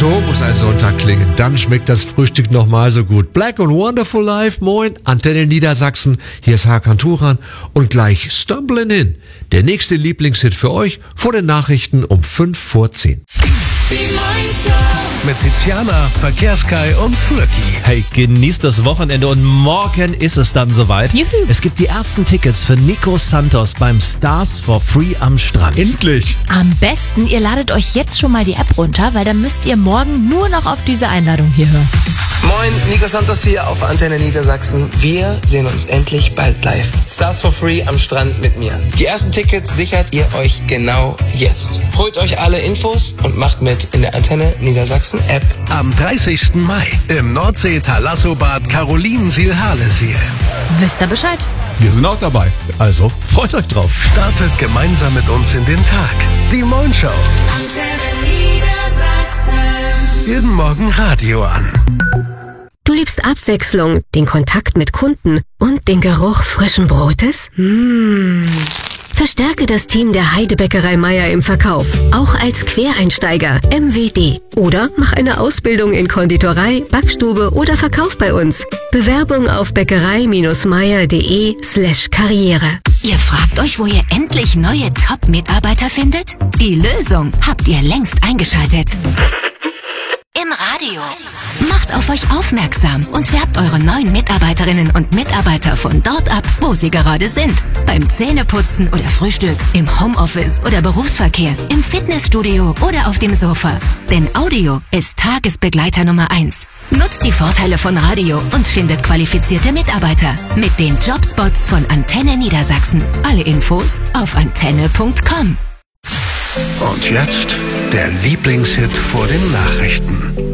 So muss ein Sonntag klingen, dann schmeckt das Frühstück nochmal so gut. Black and Wonderful Life, moin, Antenne Niedersachsen, hier ist Hakan Turan und gleich Stumbling In, der nächste Lieblingshit für euch vor den Nachrichten um 5:10. Mit Tiziana, Verkehrskai und Fürki. Hey, genießt das Wochenende und morgen ist es dann soweit. Juhu. Es gibt die ersten Tickets für Nico Santos beim Stars for Free am Strand. Endlich! Am besten, ihr ladet euch jetzt schon mal die App runter, weil dann müsst ihr morgen nur noch auf diese Einladung hier hören. Moin, Nico Santos hier auf Antenne Niedersachsen. Wir sehen uns endlich bald live. Stars for Free am Strand mit mir. Die ersten Tickets sichert ihr euch genau jetzt. Holt euch alle Infos und macht mit in der Antenne Niedersachsen App. Am 30. Mai im Nordsee-Thalassobad Carolinensiel-Harlesiel. Wisst ihr Bescheid? Wir sind auch dabei. Also, freut euch drauf. Startet gemeinsam mit uns in den Tag. Die Moin Show. Jeden Morgen Radio an. Du liebst Abwechslung, den Kontakt mit Kunden und den Geruch frischen Brotes? Verstärke das Team der Heidebäckerei Meier im Verkauf, auch als Quereinsteiger, MWD. Oder mach eine Ausbildung in Konditorei, Backstube oder Verkauf bei uns. Bewerbung auf bäckerei-meier.de/Karriere. Ihr fragt euch, wo ihr endlich neue Top-Mitarbeiter findet? Die Lösung habt ihr längst eingeschaltet. Im Radio. Macht auf euch aufmerksam und werbt eure neuen Mitarbeiterinnen und Mitarbeiter von dort ab, wo sie gerade sind. Beim Zähneputzen oder Frühstück, im Homeoffice oder Berufsverkehr, im Fitnessstudio oder auf dem Sofa. Denn Audio ist Tagesbegleiter Nummer 1. Nutzt die Vorteile von Radio und findet qualifizierte Mitarbeiter mit den Jobspots von Antenne Niedersachsen. Alle Infos auf antenne.com. Und jetzt der Lieblingshit vor den Nachrichten.